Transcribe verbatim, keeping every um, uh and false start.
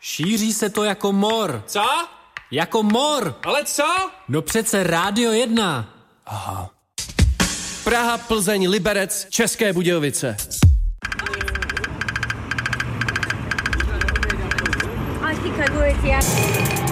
Šíří se to jako mor. Co? Jako mor. Ale co? No přece Rádio jedna. Aha. Praha, Plzeň, Liberec, České Budějovice. Antika